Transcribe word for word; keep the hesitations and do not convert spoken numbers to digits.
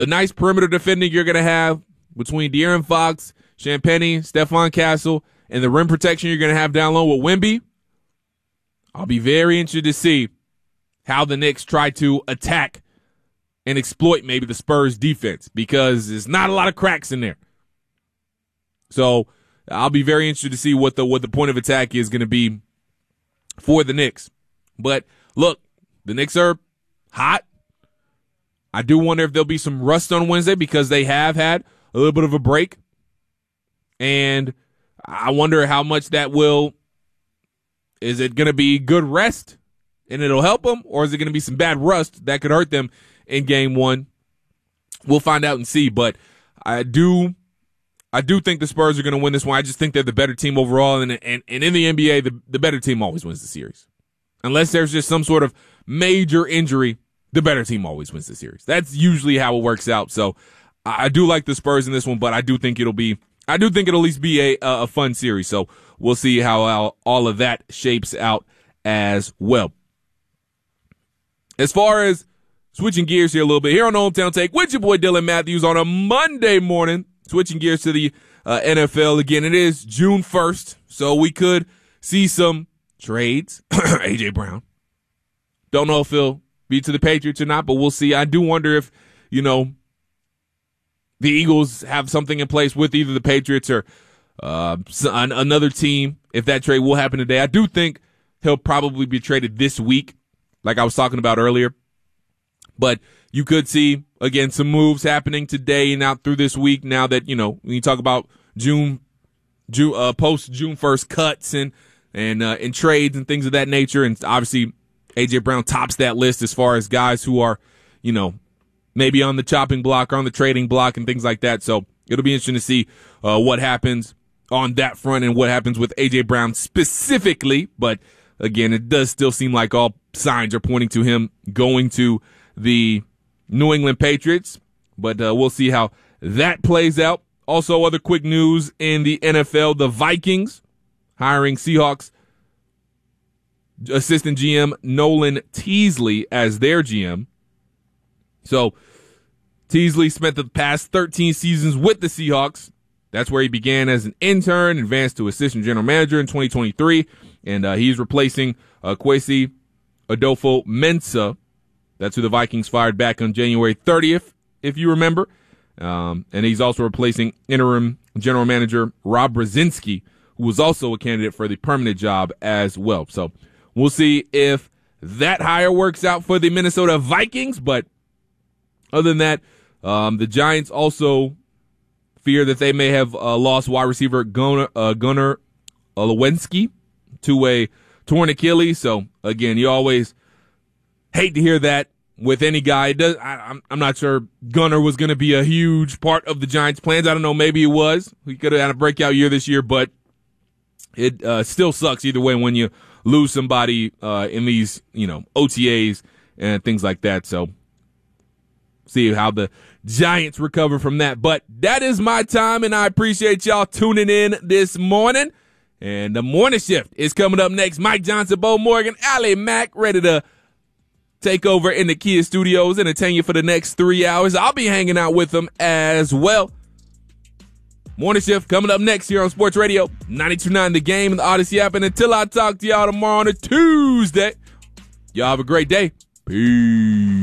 a nice perimeter defending you're going to have between De'Aaron Fox, Champagnie, Stephon Castle, and the rim protection you're going to have down low with Wemby. I'll be very interested to see how the Knicks try to attack and exploit maybe the Spurs defense, because there's not a lot of cracks in there. So I'll be very interested to see what the what the point of attack is going to be for the Knicks. But look, the Knicks are hot. I do wonder if there'll be some rust on Wednesday, because they have had a little bit of a break. And I wonder how much that will, is it going to be good rest and it'll help them, or is it going to be some bad rust that could hurt them in game one? We'll find out and see. But I do I do think the Spurs are going to win this one. I just think they're the better team overall. And, and, and in the N B A, the, the better team always wins the series. Unless there's just some sort of major injury, the better team always wins the series. That's usually how it works out. So I do like the Spurs in this one, but I do think it'll be, I do think it'll at least be a, a fun series. So we'll see how, how all of that shapes out as well. As far as switching gears here a little bit, here on the Hometown Take with your boy Dylan Matthews on a Monday morning, switching gears to the uh, N F L again. It is June first, so we could see some trades. A J Brown. Don't know if he'll be to the Patriots or not, but we'll see. I do wonder if, you know, the Eagles have something in place with either the Patriots or uh, another team, if that trade will happen today. I do think he'll probably be traded this week, like I was talking about earlier. But you could see, again, some moves happening today and out through this week, now that, you know, when you talk about June, June uh, post-June first cuts and and uh, and trades and things of that nature. And obviously, A J Brown tops that list as far as guys who are, you know, maybe on the chopping block or on the trading block and things like that. So it'll be interesting to see uh, what happens on that front and what happens with A J Brown specifically. But again, it does still seem like all signs are pointing to him going to the New England Patriots. But uh, we'll see how that plays out. Also, other quick news in the N F L, the Vikings hiring Seahawks assistant G M Nolan Teasley as their G M. So Teasley spent the past thirteen seasons with the Seahawks. That's where he began as an intern, advanced to assistant general manager in twenty twenty-three, and uh, he's replacing uh, Kwesi Adolfo-Mensah. That's who the Vikings fired back on January thirtieth, if you remember. Um, and he's also replacing interim general manager Rob Brzezinski, who was also a candidate for the permanent job as well. So we'll see if that hire works out for the Minnesota Vikings. But other than that, um, the Giants also fear that they may have uh, lost wide receiver Gunnar, uh, Gunnar Olszewski to a torn Achilles. So, again, you always hate to hear that with any guy. It does, I, I'm, I'm not sure Gunnar was going to be a huge part of the Giants' plans. I don't know. Maybe it was. He could have had a breakout year this year, but it uh, still sucks either way when you lose somebody uh, in these, you know, O T As and things like that. So, see how the Giants recover from that. But that is my time, and I appreciate y'all tuning in this morning. And the morning shift is coming up next. Mike Johnson, Bo Morgan, Allie Mack, ready to take over in the Kia Studios, entertain you for the next three hours. I'll be hanging out with them as well. Morning shift coming up next here on Sports Radio ninety-two point nine The Game and the Odyssey app. And until I talk to y'all tomorrow on a Tuesday, y'all have a great day. Peace.